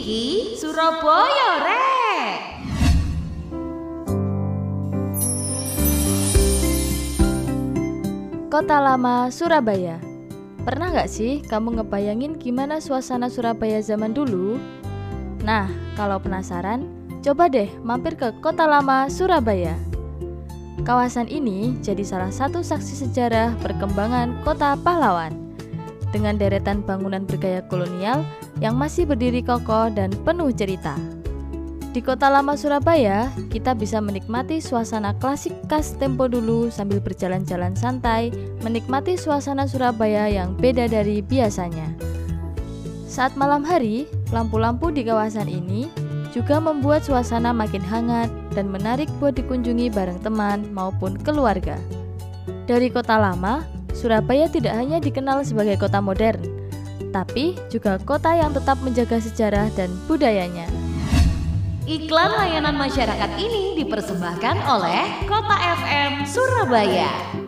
Iki Surabaya rek. Kota Lama Surabaya. Pernah gak sih kamu ngebayangin gimana suasana Surabaya zaman dulu? Nah, kalau penasaran, coba deh mampir ke Kota Lama Surabaya. Kawasan ini jadi salah satu saksi sejarah perkembangan kota pahlawan, dengan deretan bangunan bergaya kolonial yang masih berdiri kokoh dan penuh cerita. Di Kota Lama Surabaya, kita bisa menikmati suasana klasik khas tempo dulu sambil berjalan-jalan santai, menikmati suasana Surabaya yang beda dari biasanya. Saat malam hari, lampu-lampu di kawasan ini juga membuat suasana makin hangat dan menarik buat dikunjungi bareng teman maupun keluarga. Dari Kota Lama, Surabaya tidak hanya dikenal sebagai kota modern, tapi juga kota yang tetap menjaga sejarah dan budayanya. Iklan layanan masyarakat ini dipersembahkan oleh Kota FM Surabaya.